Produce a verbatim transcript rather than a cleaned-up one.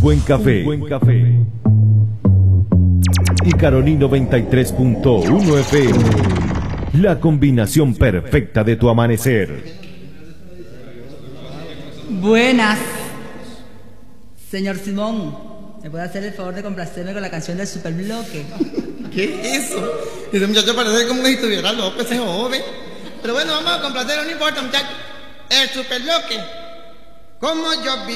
buen café. Un buen café. Y Caroní noventa y tres punto uno F M. La combinación perfecta de tu amanecer. Buenas. Señor Simón, ¿me puede hacer el favor de complacerme con la canción del Superbloque? ¿Qué es eso? Ese muchacho parece como si estuviera loco, ese joven. Pero bueno, vamos a complacerlo, no importa, muchacho. El Superbloque. Como yo vivo.